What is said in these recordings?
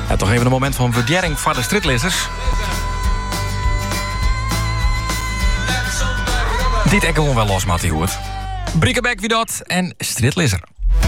Ja, toch even een moment van waardering voor de stritlezers. Dit ik gewoon wel los, Mattie Hoert. Briekenbeck wie dat en stritlezer.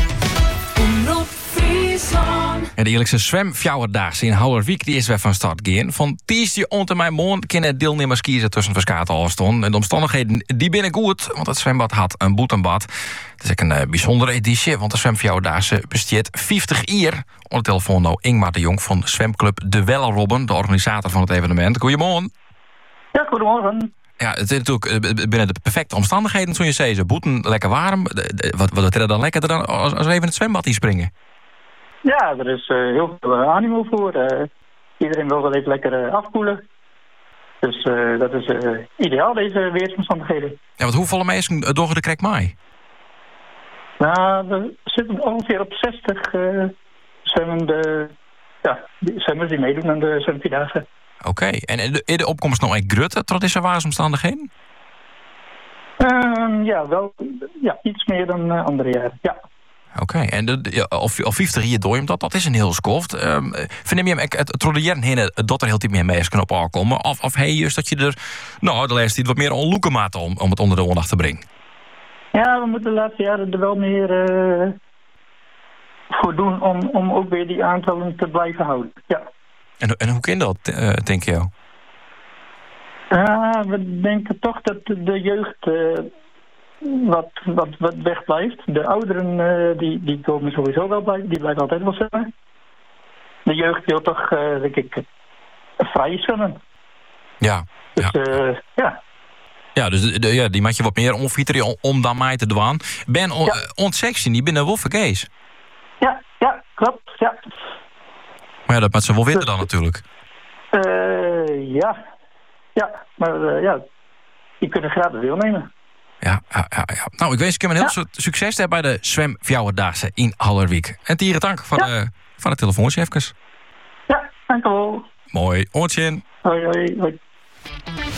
En de eerlijkse zwemfjouwerdaagse in Houwerwiek die is weer van start gaan. Van tiesje onder mijn mond kunnen deelnemers kiezen tussen verschillende afstanden. En de omstandigheden die binnen goed, want het zwembad had een boetenbad. Het is ook een bijzondere editie, want de zwemfjouwerdaagse besteedt 50 jaar. Onder de telefoon nou Ingmar de Jong van zwemclub De Wellerobben, de organisator van het evenement. Goedemorgen. Ja, goedemorgen. Ja, het is natuurlijk binnen de perfecte omstandigheden, zoals je zei. Ze boeten lekker warm. Wat er dan lekkerder dan als we even het zwembad inspringen? Ja, er is heel veel animo voor. Iedereen wil wel even lekker afkoelen. Dus dat is ideaal, deze weersomstandigheden. Ja, want hoeveel mensen door de krek mij? Nou, we zitten ongeveer op 60 zwemmers die meedoen aan de zwemvierdaagse. Oké, en de opkomst nog echt grutte, tot deze waarsomstandigheden? Ja, iets meer dan andere jaren, ja. Oké, en of 50 hier door dat is een heel skoft. Vind je het trollen heen dat er heel veel meer mensen op aankomen? Of hey, juist dat je er de laatste tijd wat meer onloeken maakt om het onder de aandacht te brengen? Ja, we moeten de laatste jaren er wel meer voor doen om ook weer die aantallen te blijven houden, ja. En hoe kan dat, denk je? We denken toch dat de jeugd wat wegblijft. De ouderen die komen sowieso wel blijven. Die blijven altijd wel zwemmen. De jeugd wil toch, denk ik, vrij zwemmen. Ja. Dus, ja. Ja, dus die maak je wat meer onfieteren om dan mij te doen. Ben ontsectie, die binnen Wolfengees. Ja, klopt, ja. Maar ja, dat moet ze wel weten dan natuurlijk. Ja, maar die kunnen gratis deelnemen. Ja. Nou, ik wens je een heel soort succes bij de zwemvjouwerdaagse in Houwerwiek. En Tieren, dank voor de telefoontje even. Ja, dank u wel. Mooi. Oortje. Hoi.